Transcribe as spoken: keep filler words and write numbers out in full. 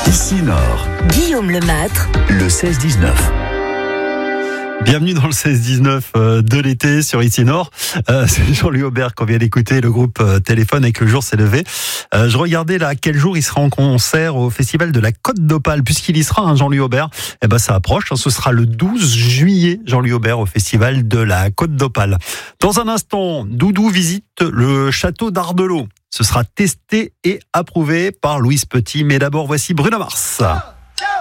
Ici Nord, Guillaume Lemâtre, le seize dix-neuf. Bienvenue dans le seize dix-neuf de l'été sur Ici Nord. Euh, c'est Jean-Louis Aubert qu'on vient d'écouter, le groupe Téléphone avec Le Jour s'est levé. Euh, je regardais là quel jour il sera en concert au festival de la Côte d'Opale, puisqu'il y sera, hein, Jean-Louis Aubert. Eh ben ça approche, hein, ce sera le douze juillet, Jean-Louis Aubert au festival de la Côte d'Opale. Dans un instant, Doudou visite le château d'Ardelot. Ce sera testé et approuvé par Louise Petit. Mais d'abord, voici Bruno Mars.